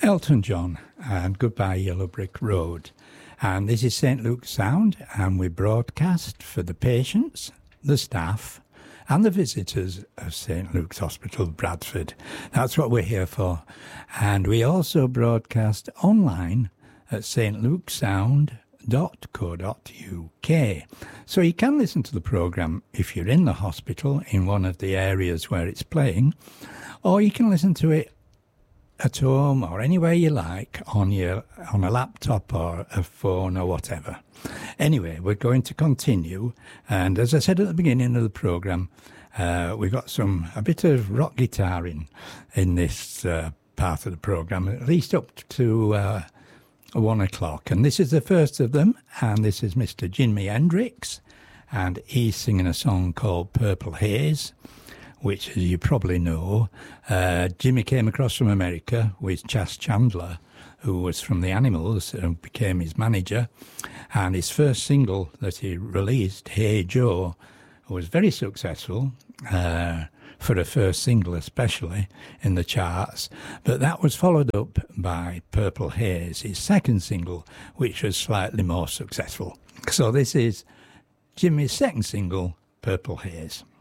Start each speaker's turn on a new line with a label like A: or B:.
A: Elton John and Goodbye Yellow Brick Road. And this is St Luke's Sound, and we broadcast for the patients, the staff and the visitors of St Luke's Hospital, Bradford. That's what we're here for. And we also broadcast online at stlukesound.co.uk. So you can listen to the programme if you're in the hospital in one of the areas where it's playing, or you can listen to it at home or anywhere you like on a laptop or a phone or whatever. Anyway, we're going to continue, and as I said at the beginning of the programme, we've got a bit of rock guitar in this part of the programme, at least up to 1 o'clock. And this is the first of them, and this is Mr. Jimi Hendrix, and he's singing a song called Purple Haze, which, as you probably know, Jimmy came across from America with Chas Chandler, who was from the Animals and became his manager. And his first single that he released, Hey Joe, was very successful for a first single, especially in the charts. But that was followed up by Purple Haze, his second single, which was slightly more successful. So this is Jimmy's second single, Purple Haze.